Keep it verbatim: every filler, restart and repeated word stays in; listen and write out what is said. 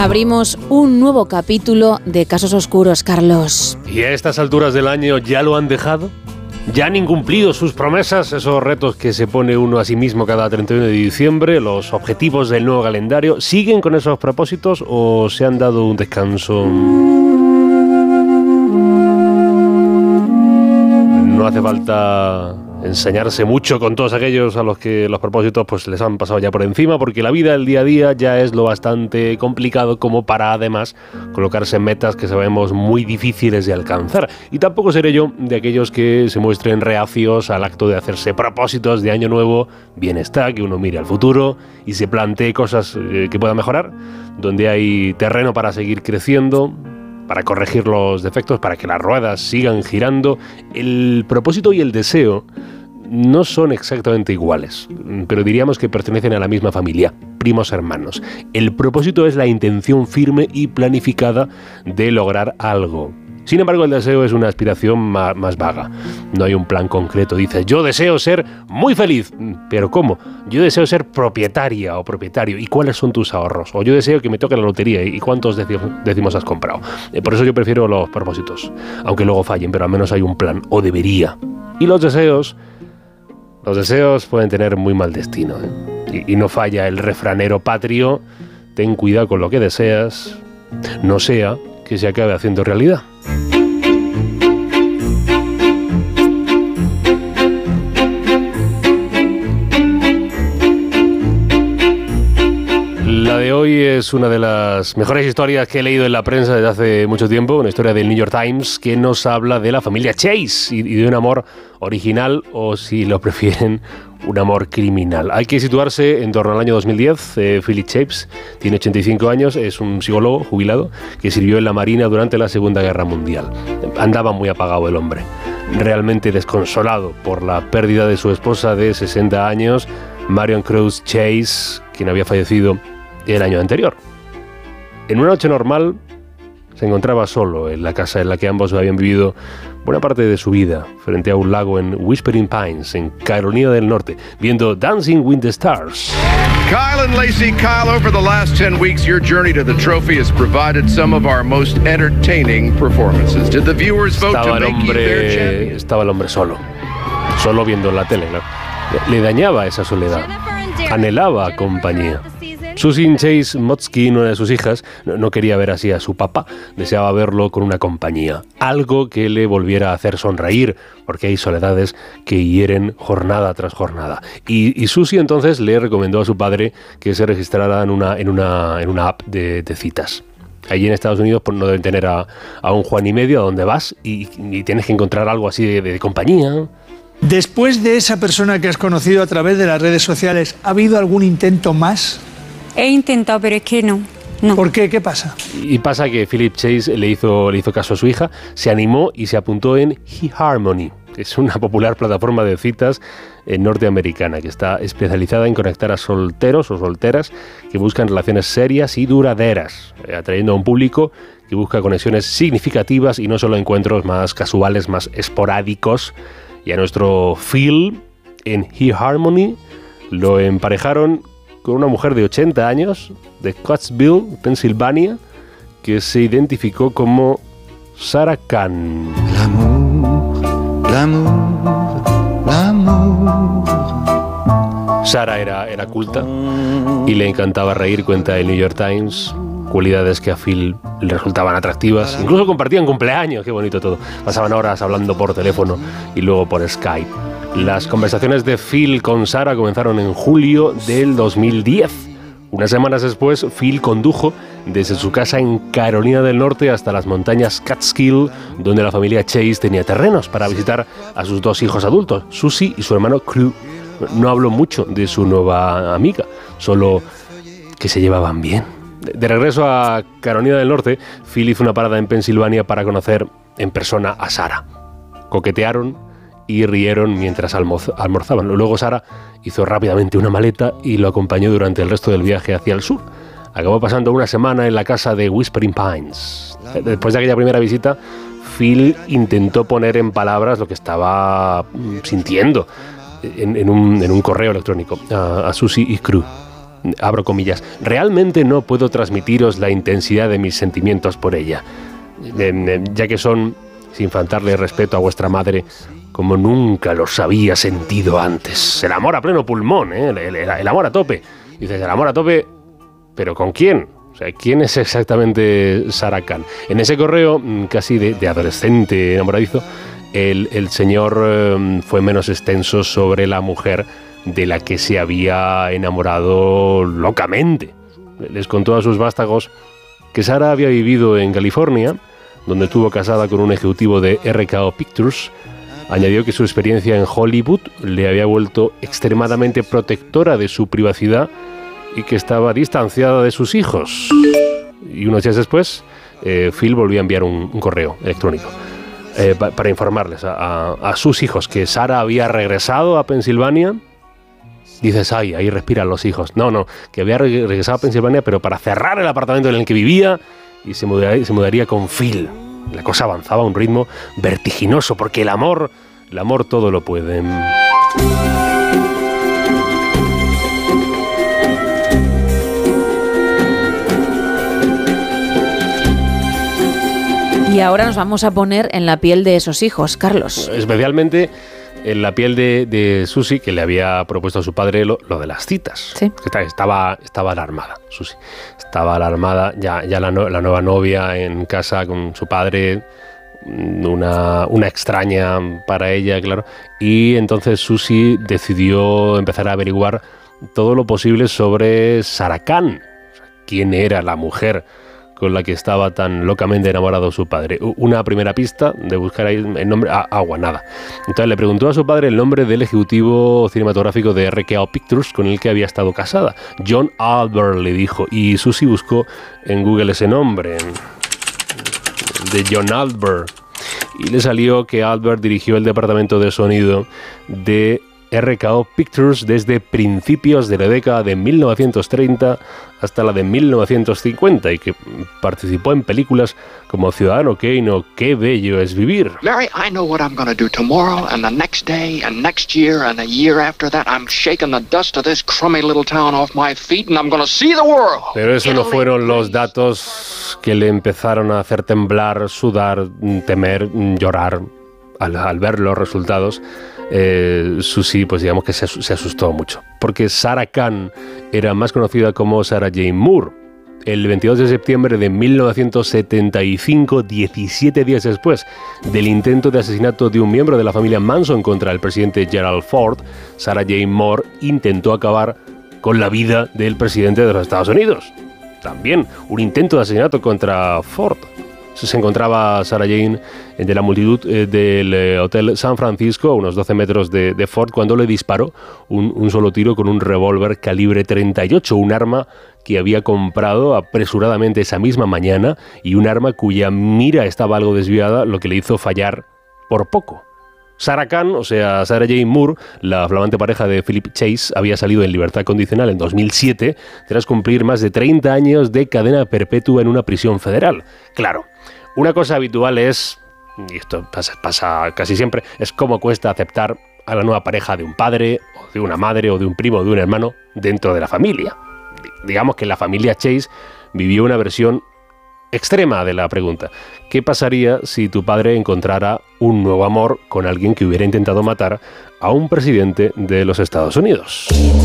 Abrimos un nuevo capítulo de Casos Oscuros, Carlos. ¿Y a estas alturas del año ya lo han dejado? ¿Ya han incumplido sus promesas, esos retos que se pone uno a sí mismo cada treinta y uno de diciembre, los objetivos del nuevo calendario? ¿Siguen con esos propósitos o se han dado un descanso? No hace falta enseñarse mucho con todos aquellos a los que los propósitos pues les han pasado ya por encima, porque la vida, el día a día, ya es lo bastante complicado como para, además, colocarse metas que sabemos muy difíciles de alcanzar. Y tampoco seré yo de aquellos que se muestren reacios al acto de hacerse propósitos de año nuevo. Bien está que uno mire al futuro y se plantee cosas eh, que pueda mejorar, donde hay terreno para seguir creciendo, para corregir los defectos, para que las ruedas sigan girando. El propósito y el deseo no son exactamente iguales, pero diríamos que pertenecen a la misma familia, primos hermanos. El propósito es la intención firme y planificada de lograr algo. Sin embargo, el deseo es una aspiración más, más vaga. No hay un plan concreto. Dices, yo deseo ser muy feliz. ¿Pero cómo? Yo deseo ser propietaria o propietario. ¿Y cuáles son tus ahorros? O yo deseo que me toque la lotería. ¿Y cuántos décimos has comprado? Por eso yo prefiero los propósitos. Aunque luego fallen, pero al menos hay un plan. O debería. Y los deseos... Los deseos pueden tener muy mal destino, ¿eh? Y, y no falla el refranero patrio. Ten cuidado con lo que deseas. No sea que se acabe haciendo realidad. La de hoy es una de las mejores historias que he leído en la prensa desde hace mucho tiempo, una historia del New York Times que nos habla de la familia Chase y de un amor original, o si lo prefieren, un amor criminal. Hay que situarse en torno al año dos mil diez. Eh, Philip Chase tiene ochenta y cinco años, es un psicólogo jubilado que sirvió en la Marina durante la Segunda Guerra Mundial. Andaba muy apagado el hombre, realmente desconsolado por la pérdida de su esposa de sesenta años, Marion Cruz Chase, quien había fallecido el año anterior. En una noche normal se encontraba solo en la casa en la que ambos habían vivido buena parte de su vida, frente a un lago en Whispering Pines, en Carolina del Norte, viendo Dancing with the Stars. Kyle and Lacey, Kyle, over the last ten weeks, your journey to the trophy has provided some of our most entertaining performances. Did the viewers vote Estaba to el make you their hombre, champion? estaba el hombre solo, solo viendo la tele, claro. Le dañaba esa soledad, anhelaba compañía. Susan Chase Motzky, una de sus hijas, no quería ver así a su papá, deseaba verlo con una compañía, algo que le volviera a hacer sonreír, porque hay soledades que hieren jornada tras jornada. Y, y Susie entonces le recomendó a su padre que se registrara en una, en una, en una app de, de citas. Allí en Estados Unidos pues, no deben tener a, a un Juan y medio a donde vas y, y tienes que encontrar algo así de, de compañía. Después de esa persona que has conocido a través de las redes sociales, ¿ha habido algún intento más? He intentado, pero es que no. no. ¿Por qué? ¿Qué pasa? Y pasa que Philip Chase le hizo, le hizo caso a su hija, se animó y se apuntó en eHarmony, que es una popular plataforma de citas norteamericana que está especializada en conectar a solteros o solteras que buscan relaciones serias y duraderas, atrayendo a un público que busca conexiones significativas y no solo encuentros más casuales, más esporádicos. Y a nuestro Phil en eHarmony lo emparejaron con una mujer de ochenta años de Scottsville, Pensilvania, que se identificó como Sarah Khan. L'amour, l'amour, l'amour. Sarah era, era culta y le encantaba reír, cuenta el New York Times, cualidades que a Phil le resultaban atractivas. Incluso compartían cumpleaños, qué bonito todo. Pasaban horas hablando por teléfono y luego por Skype. Las conversaciones de Phil con Sarah comenzaron en julio del dos mil diez. Unas semanas después, Phil condujo desde su casa en Carolina del Norte hasta las montañas Catskill, donde la familia Chase tenía terrenos para visitar a sus dos hijos adultos, Susie y su hermano Crew. No habló mucho de su nueva amiga, solo que se llevaban bien. De regreso a Carolina del Norte, Phil hizo una parada en Pensilvania para conocer en persona a Sarah. Coquetearon y rieron mientras almoz- almorzaban. Luego Sarah hizo rápidamente una maleta y lo acompañó durante el resto del viaje hacia el sur. Acabó pasando una semana en la casa de Whispering Pines. Después de aquella primera visita, Phil intentó poner en palabras lo que estaba sintiendo en, en, un, en un correo electrónico a, a Susie y Crew. abro comillas, realmente no puedo transmitiros la intensidad de mis sentimientos por ella, eh, ya que son, sin faltarle respeto a vuestra madre, como nunca los había sentido antes. El amor a pleno pulmón, ¿eh? el, el, el amor a tope. Dices, el amor a tope, ¿pero con quién? O sea, ¿quién es exactamente Sarah Khan? En ese correo, casi de, de adolescente enamoradizo, el, el señor eh, fue menos extenso sobre la mujer de la que se había enamorado locamente. Les contó a sus vástagos que Sarah había vivido en California, donde estuvo casada con un ejecutivo de R K O Pictures. Añadió que su experiencia en Hollywood le había vuelto extremadamente protectora de su privacidad y que estaba distanciada de sus hijos. Y unos días después, eh, Phil volvió a enviar un, un correo electrónico eh, pa, para informarles a, a, a sus hijos que Sarah había regresado a Pensilvania. Dices, ay, ahí respiran los hijos. No, no, que había regresado a Pensilvania, pero para cerrar el apartamento en el que vivía y se mudaría, se mudaría con Phil. La cosa avanzaba a un ritmo vertiginoso, porque el amor, el amor todo lo puede. Y ahora nos vamos a poner en la piel de esos hijos, Carlos. Especialmente en la piel de, de Susie, que le había propuesto a su padre lo, lo de las citas. Sí. Estaba, estaba alarmada, Susie. Estaba alarmada, ya, ya la, no, la nueva novia en casa con su padre, una, una extraña para ella, claro. Y entonces Susie decidió empezar a averiguar todo lo posible sobre Sarah Khan. O sea, quién era la mujer con la que estaba tan locamente enamorado su padre. Una primera pista de buscar ahí el nombre, ah, agua, nada. Entonces le preguntó a su padre el nombre del ejecutivo cinematográfico de R K O Pictures con el que había estado casada. John Albert, le dijo, y Susie buscó en Google ese nombre, de John Albert, y le salió que Albert dirigió el departamento de sonido de R K O Pictures desde principios de la década de mil novecientos treinta hasta la de mil novecientos cincuenta y que participó en películas como Ciudadano Kane o Qué bello es vivir. Larry, I know what I'm going to do tomorrow and the next day and next year and a year after that. I'm shaking the dust of this crummy little town off my feet and I'm going to see the world. Pero eso no fueron los datos que le empezaron a hacer temblar, sudar, temer, llorar al, al ver los resultados. Eh, Susie, pues digamos que se, se asustó mucho, porque Sarah Khan era más conocida como Sarah Jane Moore. El veintidós de septiembre de mil novecientos setenta y cinco, diecisiete días después del intento de asesinato de un miembro de la familia Manson contra el presidente Gerald Ford, Sarah Jane Moore intentó acabar con la vida del presidente de los Estados Unidos. También un intento de asesinato contra Ford. Se encontraba Sarah Jane de la multitud eh, del eh, Hotel San Francisco, a unos doce metros de, de Ford, cuando le disparó un, un solo tiro con un revólver calibre treinta y ocho, un arma que había comprado apresuradamente esa misma mañana y un arma cuya mira estaba algo desviada, lo que le hizo fallar por poco. Sarah Khan, o sea, Sarah Jane Moore, la flamante pareja de Philip Chase, había salido en libertad condicional en dos mil siete tras cumplir más de treinta años de cadena perpetua en una prisión federal. Claro, una cosa habitual es, y esto pasa, pasa casi siempre, es cómo cuesta aceptar a la nueva pareja de un padre, o de una madre, o de un primo, o de un hermano dentro de la familia. Digamos que la familia Chase vivió una versión extrema de la pregunta. ¿Qué pasaría si tu padre encontrara un nuevo amor con alguien que hubiera intentado matar a un presidente de los Estados Unidos?